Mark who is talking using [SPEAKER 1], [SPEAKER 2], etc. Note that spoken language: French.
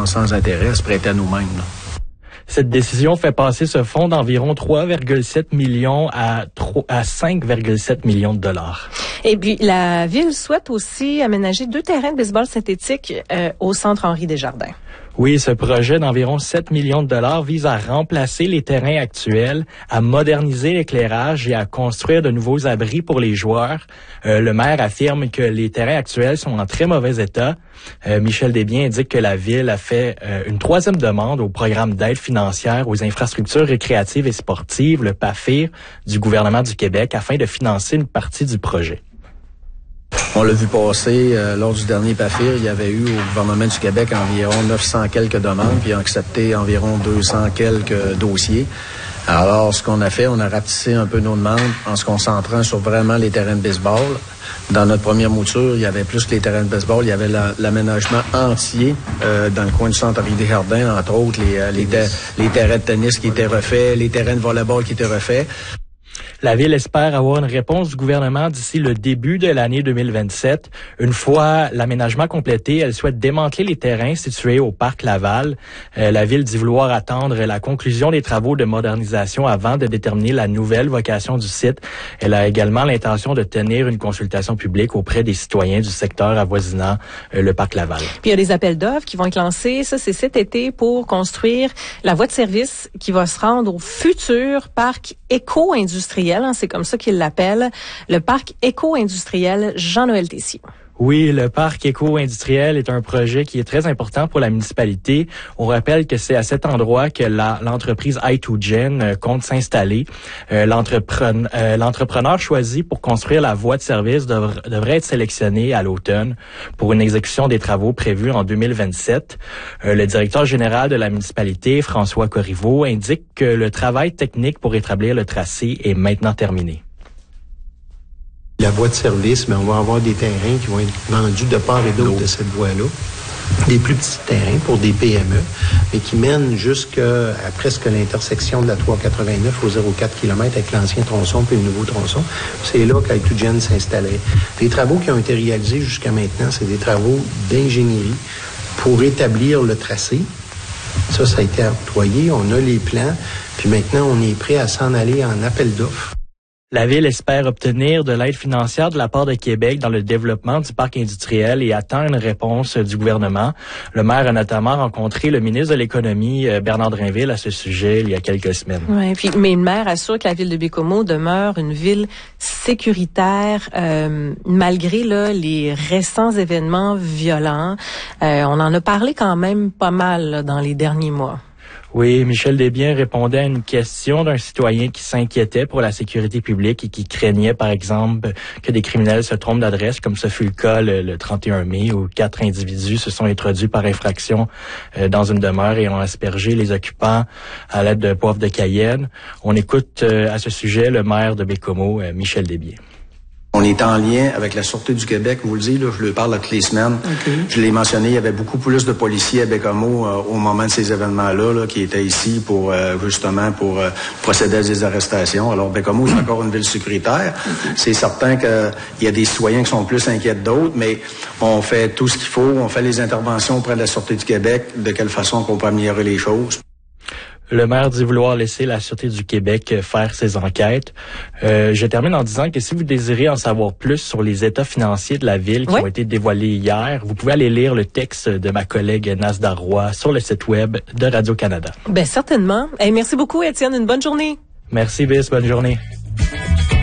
[SPEAKER 1] sans intérêt à se prêter à nous-mêmes. Là.
[SPEAKER 2] Cette décision fait passer ce fonds d'environ 3,7 millions à 5,7 millions de dollars.
[SPEAKER 3] Et puis, la Ville souhaite aussi aménager 2 terrains de baseball synthétique au centre Henri Desjardins.
[SPEAKER 2] Oui, ce projet d'environ 7 millions de dollars vise à remplacer les terrains actuels, à moderniser l'éclairage et à construire de nouveaux abris pour les joueurs. Le maire affirme que les terrains actuels sont en très mauvais état. Michel Desbiens indique que la Ville a fait une 3e demande au programme d'aide financière aux infrastructures récréatives et sportives, le PAFIR, du gouvernement du Québec, afin de financer une partie du projet.
[SPEAKER 1] On l'a vu passer lors du dernier PAFIR, il y avait eu au gouvernement du Québec environ 900 quelques demandes, puis ils ont accepté environ 200 quelques dossiers. Alors, ce qu'on a fait, on a rapetissé un peu nos demandes en se concentrant sur vraiment les terrains de baseball. Dans notre première mouture, il y avait plus que les terrains de baseball, il y avait l'aménagement entier dans le coin du centre Henri Desjardins, entre autres les terrains de tennis qui étaient refaits, les terrains de volleyball qui étaient refaits.
[SPEAKER 2] La Ville espère avoir une réponse du gouvernement d'ici le début de l'année 2027. Une fois l'aménagement complété, elle souhaite démanteler les terrains situés au Parc Laval. La Ville dit vouloir attendre la conclusion des travaux de modernisation avant de déterminer la nouvelle vocation du site. Elle a également l'intention de tenir une consultation publique auprès des citoyens du secteur avoisinant le Parc Laval.
[SPEAKER 3] Puis il y a des appels d'offres qui vont être lancés, ça c'est cet été, pour construire la voie de service qui va se rendre au futur parc éco-industriel. C'est comme ça qu'ils l'appellent, le parc éco-industriel Jean-Noël Tessier.
[SPEAKER 2] Oui, le parc éco-industriel est un projet qui est très important pour la municipalité. On rappelle que c'est à cet endroit que l'entreprise i2Gen compte s'installer. L'entrepreneur choisi pour construire la voie de service devrait être sélectionné à l'automne pour une exécution des travaux prévus en 2027. Le directeur général de la municipalité, François Corriveau, indique que le travail technique pour établir le tracé est maintenant terminé.
[SPEAKER 4] La voie de service, mais on va avoir des terrains qui vont être vendus de part et d'autre de cette voie-là. Des plus petits terrains pour des PME, mais qui mènent jusqu'à presque l'intersection de la 389 au 0,4 km avec l'ancien tronçon puis le nouveau tronçon. C'est là qu'I2Gen s'installait. Les travaux qui ont été réalisés jusqu'à maintenant, c'est des travaux d'ingénierie pour établir le tracé. Ça a été octroyé, on a les plans, puis maintenant on est prêt à s'en aller en appel d'offres.
[SPEAKER 2] La Ville espère obtenir de l'aide financière de la part de Québec dans le développement du parc industriel et attend une réponse du gouvernement. Le maire a notamment rencontré le ministre de l'Économie, Bernard Drinville, à ce sujet il y a quelques semaines.
[SPEAKER 3] Ouais, mais le maire assure que la Ville de Baie-Comeau demeure une ville sécuritaire malgré les récents événements violents. On en a parlé quand même pas mal dans les derniers mois.
[SPEAKER 2] Oui, Michel Desbiens répondait à une question d'un citoyen qui s'inquiétait pour la sécurité publique et qui craignait, par exemple, que des criminels se trompent d'adresse, comme ce fut le cas le 31 mai, où 4 individus se sont introduits par infraction dans une demeure et ont aspergé les occupants à l'aide de poivre de Cayenne. On écoute à ce sujet le maire de Baie-Comeau, Michel Desbiens.
[SPEAKER 1] On est en lien avec la Sûreté du Québec, vous le dites, là, je le parle toutes les semaines. Okay. Je l'ai mentionné, il y avait beaucoup plus de policiers à Baie-Comeau au moment de ces événements-là qui étaient ici pour justement pour procéder à des arrestations. Alors Baie-Comeau, c'est encore une ville sécuritaire. Okay. C'est certain qu'il y a des citoyens qui sont plus inquiets que d'autres, mais on fait tout ce qu'il faut, on fait les interventions auprès de la Sûreté du Québec, de quelle façon qu'on peut améliorer les choses.
[SPEAKER 2] Le maire dit vouloir laisser la Sûreté du Québec faire ses enquêtes. Je termine en disant que si vous désirez en savoir plus sur les états financiers de la ville qui ont été dévoilés hier, vous pouvez aller lire le texte de ma collègue Nasda Roy sur le site web de Radio-Canada.
[SPEAKER 3] Ben certainement. Merci beaucoup, Étienne. Une bonne journée.
[SPEAKER 2] Merci, Bis. Bonne journée.